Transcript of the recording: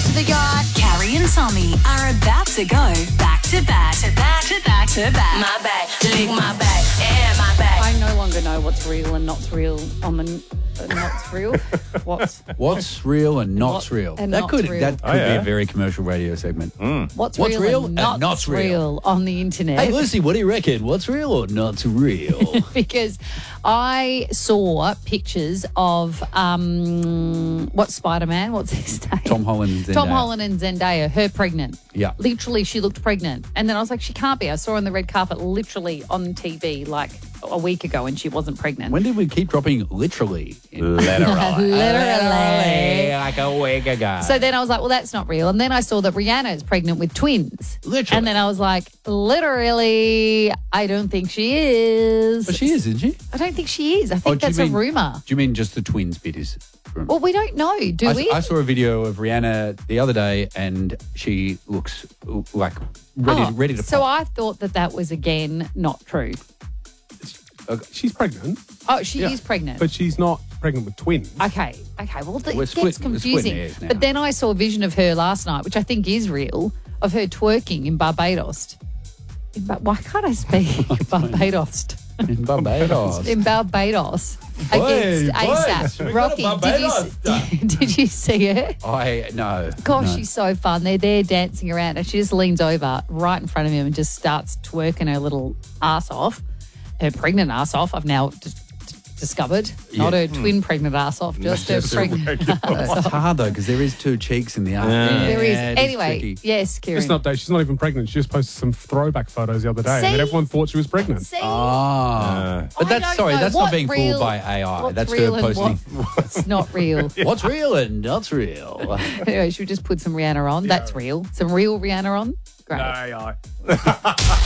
to the Yacht. Carrie and Tommy are about to go back to back to back to back to back. My back, lick my back, and my back. I no longer know what's real and not real on the not real. What's real and not's real? and That not's could real. be a very commercial radio segment. What's What's real real and and not's not's real? real on the internet? Hey, Lucy, what do you reckon? What's real or not's real? Because I saw pictures of what's Spider-Man? What's his name? Tom Holland and Zendaya. Tom Holland and Zendaya, her pregnant. Yeah. Literally, she looked pregnant. And then I was like, she can't be. I saw her on the red carpet literally on TV like a week ago and she wasn't pregnant. When did we keep dropping literally? Literally. Like a week ago. So then I was like, well, that's not real. And then I saw that Rihanna is pregnant with twins. Literally. And then I was like, literally, I don't think she is. But she is, isn't she? I don't think she is. I Oh, think do you that's a mean- rumour. Do you mean just the twins bit is? Well, we don't know, do we? I saw a video of Rihanna the other day and she looks like ready to So pop. I thought that was, again, not true. She's pregnant, Oh, she is pregnant. but she's not pregnant with twins. Okay. Well, We're it split- gets we're confusing. splitting hairs now. But then I saw a vision of her last night, which I think is real, of her twerking in Barbados. Why can't I speak? Barbados. In Barbados. In Barbados Boy, against boy, ASAP. we got a Rocky, Barbados did you see her? No. Gosh, no. she's so fun. They're there dancing around and she just leans over right in front of him and just starts twerking her little ass off, her pregnant ass off. I've now discovered. Not her twin pregnant ass off, just her Just her pregnant ass It's off. hard though because there is two cheeks in the arm. There is. it Anyway, tricky. yes, Kieran. Just an update. She's not even pregnant. She just posted some throwback photos the other day, and See? then everyone thought she was pregnant. See? Ah. But I that's don't know. that's What not being real- fooled by AI. what's That's real her and posting. what's not real. What's real and not's real. Anyway, should we just put some Rihanna on? That's real. Some real Rihanna on? Great. AI.